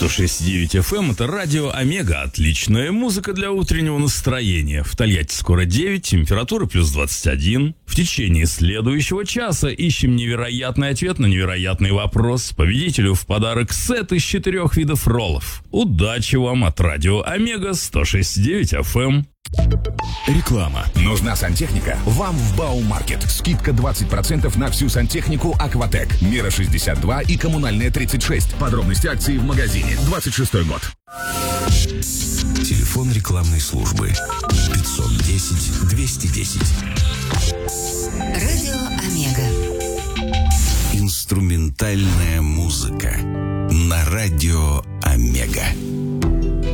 106.9 FM — это радио Омега. Отличная музыка для утреннего настроения. В Тольятти скоро 9, температура плюс 21. В течение следующего часа ищем невероятный ответ на невероятный вопрос. Победителю в подарок сет из 4 видов роллов. Удачи вам от радио Омега 106.9 FM. Реклама. Нужна сантехника? Вам в Баумаркет. Скидка 20% на всю сантехнику «Акватек». Мера 62 и коммунальная 36. Подробности акции в магазине. 26-й год. Телефон рекламной службы 510-210. Радио Омега. Инструментальная музыка на радио Омега.